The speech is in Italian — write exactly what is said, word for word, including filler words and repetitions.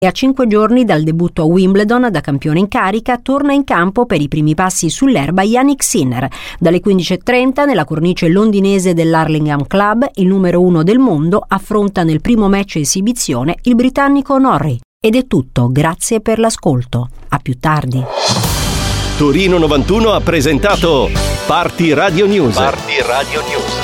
E a cinque giorni dal debutto a Wimbledon da campione in carica torna in campo per i primi passi sull'erba Jannik Sinner. Dalle quindici e trenta nella cornice londinese dell'Hurlingham Club il numero uno del mondo affronta nel primo match esibizione il britannico Norrie. Ed è tutto, grazie per l'ascolto. A più tardi. Torino novantuno ha presentato Party Radio News. Party Radio News.